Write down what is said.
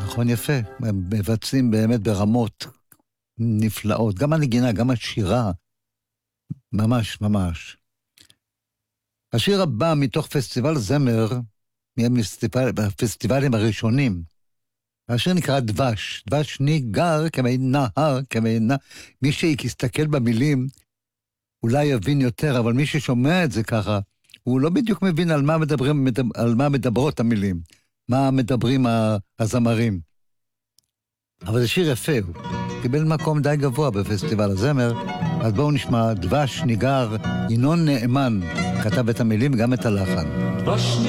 נכון, יפה. הם מבצעים באמת ברמות נפלאות. גם הנגינה, גם השירה. ממש, ממש. השיר הבא מתוך פסטיבל זמר, מהפסטיבלים הראשונים. השיר נקרא דבש. דבש ניגר כמי נהר, מי שיסתכל במילים, אולי יבין יותר, אבל מי ששומע את זה ככה, הוא לא בדיוק מבין על מה מדברות המילים, מה מדברים הזמרים. אבל זה שיר יפה, הוא קיבל מקום די גבוה בפסטיבל הזמר, אז בואו נשמע דבש ניגר, ינון נאמן, כתב את המילים גם את הלחן. דבש